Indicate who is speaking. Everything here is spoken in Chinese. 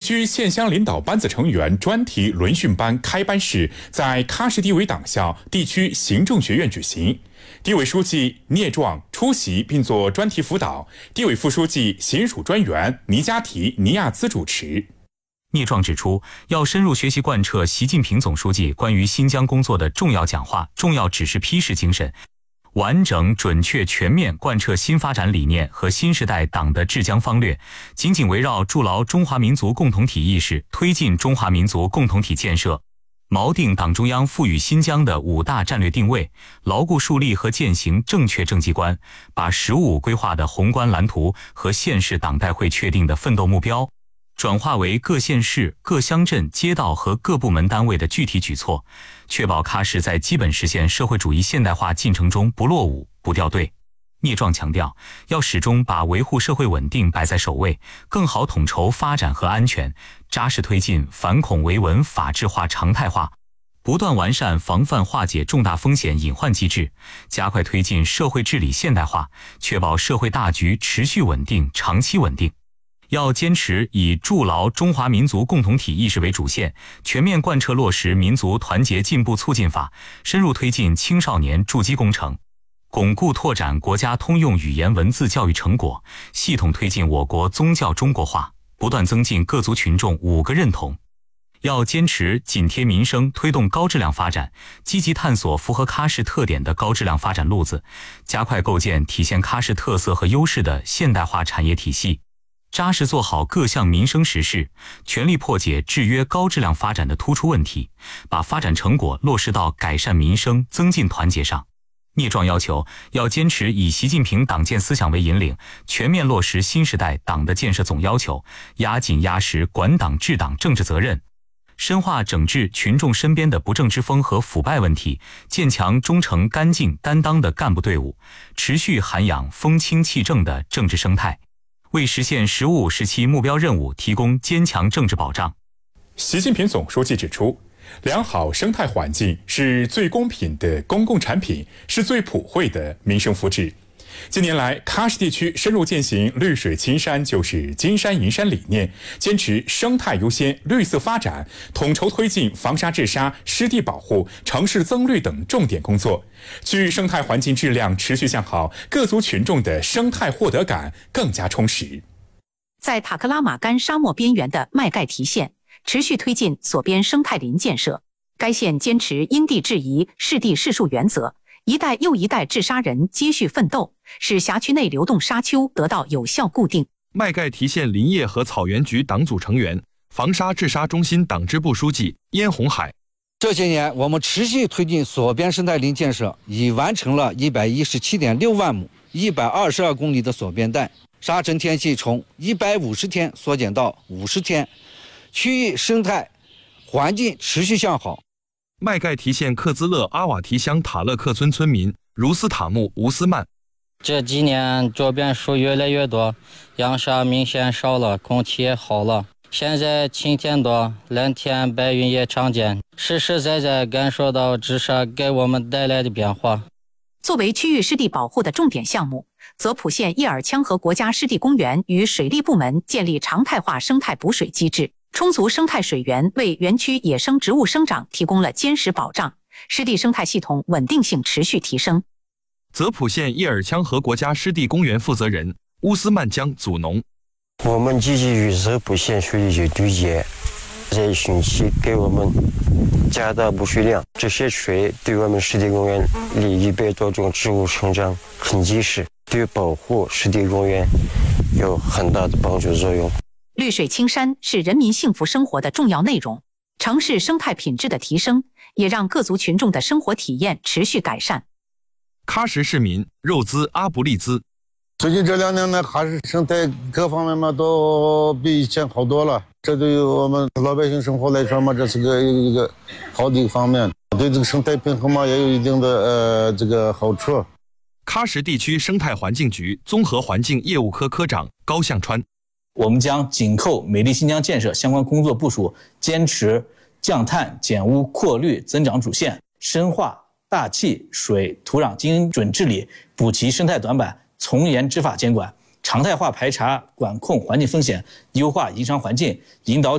Speaker 1: 区县乡领导班子成员专题轮训班开班式在喀什地委党校地区行政学院举行。地委书记聂壮出席并做专题辅导，地委副书记、行署专员尼加提尼亚兹主持。
Speaker 2: 聂壮指出，要深入学习贯彻习近平总书记关于新疆工作的重要讲话、重要指示批示精神，完整、准确、全面贯彻新发展理念和新时代党的治疆方略，紧紧围绕筑牢中华民族共同体意识，推进中华民族共同体建设，锚定党中央赋予新疆的5大战略定位，牢固树立和践行正确政绩观，把“十五”规划的宏观蓝图和县市党代会确定的奋斗目标转化为各县市、各乡镇、街道和各部门单位的具体举措，确保喀什在基本实现社会主义现代化进程中不落伍、不掉队。聂壮强调，要始终把维护社会稳定摆在首位，更好统筹发展和安全，扎实推进反恐维稳法治化常态化，不断完善防范化解重大风险隐患机制，加快推进社会治理现代化，确保社会大局持续稳定、长期稳定。要坚持以筑牢中华民族共同体意识为主线，全面贯彻落实民族团结进步促进法，深入推进青少年筑基工程，巩固拓展国家通用语言文字教育成果，系统推进我国宗教中国化，不断增进各族群众5个认同。要坚持紧贴民生，推动高质量发展，积极探索符合喀什特点的高质量发展路子，加快构建体现喀什特色和优势的现代化产业体系，扎实做好各项民生实事，全力破解制约高质量发展的突出问题，把发展成果落实到改善民生、增进团结上。聂壮要求，要坚持以习近平党建思想为引领，全面落实新时代党的建设总要求，压紧压实管党治党政治责任，深化整治群众身边的不正之风和腐败问题，建强忠诚干净担当的干部队伍，持续涵养风清气正的政治生态，为实现“十五”时期目标任务提供坚强政治保障。
Speaker 1: 习近平总书记指出，良好生态环境是最公平的公共产品，是最普惠的民生福祉。近年来，喀什地区深入践行绿水青山就是金山银山理念，坚持生态优先、绿色发展，统筹推进防沙治沙、湿地保护、城市增绿等重点工作，区域生态环境质量持续向好，各族群众的生态获得感更加充实。
Speaker 3: 在塔克拉玛干沙漠边缘的麦盖提县，持续推进所边生态林建设。该县坚持因地制宜、适地适树原则，一代又一代治沙人接续奋斗，使辖区内流动沙丘得到有效固定。
Speaker 4: 麦盖提县林业和草原局党组成员、防沙治沙中心党支部书记燕红海。
Speaker 5: 这些年，我们持续推进所边生态林建设，已完成了117.6万亩、122公里的所边带，沙尘天气从150天缩减到50天，区域生态环境持续向好。
Speaker 4: 麦盖提县克孜勒阿瓦提乡塔勒克村村民茹斯塔木吴斯曼，
Speaker 6: 这几年这边树越来越多，扬沙明显少了，空气也好了。现在晴天多，蓝天白云也常见，实实在在感受到治沙给我们带来的变化。
Speaker 3: 作为区域湿地保护的重点项目，泽普县叶尔羌河国家湿地公园与水利部门建立常态化生态补水机制，充足生态水源为园区野生植物生长提供了坚实保障，湿地生态系统稳定性持续提升。
Speaker 4: 泽普县叶尔羌河国家湿地公园负责人乌斯曼江祖农，
Speaker 7: 我们积极与泽普县水利局对接，在汛期给我们加大补水量，这些水对我们湿地公园里100多种植物生长很及时，对保护湿地公园有很大的帮助作用。
Speaker 3: 绿水青山是人民幸福生活的重要内容，城市生态品质的提升也让各族群众的生活体验持续改善。
Speaker 4: 喀什市民肉孜阿布利兹，
Speaker 8: 最近这2年呢，喀什生态各方面嘛都比以前好多了，这对于我们老百姓生活来说嘛，这是一个好的一个方面，对这个生态平衡嘛也有一定的这个好处。
Speaker 4: 喀什地区生态环境局综合环境业务科科长高向川，
Speaker 9: 我们将紧扣美丽新疆建设相关工作部署，坚持降碳、减污、扩绿增长主线，深化大气、水、土壤精准治理，补齐生态短板，从严执法监管，常态化排查管控环境风险，优化营商环境，引导